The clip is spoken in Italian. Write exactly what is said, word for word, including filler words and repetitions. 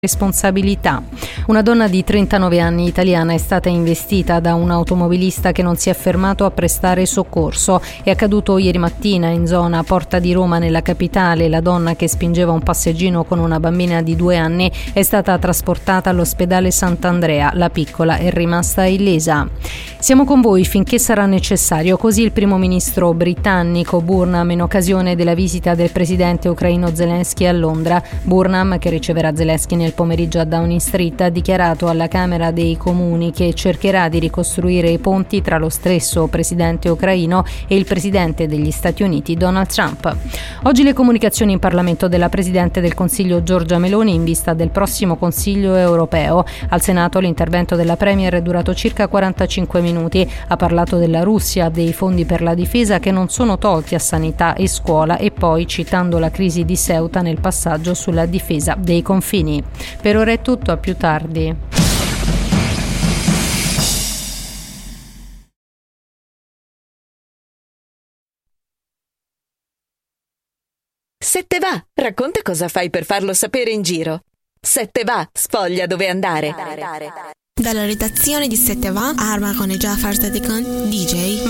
responsabilità. Una donna di trentanove anni italiana è stata investita da un automobilista che non si è fermato a prestare soccorso. È accaduto ieri mattina in zona Porta di Roma, nella capitale. La donna, che spingeva un passeggino con una bambina di due anni, è stata trasportata all'ospedale Sant'Andrea. La piccola è rimasta illesa. Siamo con voi finché sarà necessario, così il primo ministro britannico Burnham in occasione della visita del presidente ucraino Zelensky a Londra. Burnham, che riceverà Zelensky nel pomeriggio a Downing Street, ha dichiarato alla Camera dei Comuni che cercherà di ricostruire i ponti tra lo stesso presidente ucraino e il presidente degli Stati Uniti Donald Trump. Oggi le comunicazioni in Parlamento della Presidente del Consiglio Giorgia Meloni in vista del prossimo Consiglio europeo. Al Senato l'intervento della Premier è durato circa quarantacinque minuti. Ha parlato della Russia, dei fondi per la difesa che non sono tolti a sanità e scuola e poi, citando la crisi di Ceuta nel passaggio sulla difesa dei confini. Per ora è tutto, a più tardi. Se te va, racconta cosa fai per farlo sapere in giro. Se te va, sfoglia dove andare. Dalla redazione di Se te va, Arma con e Jafar Sadekan, D J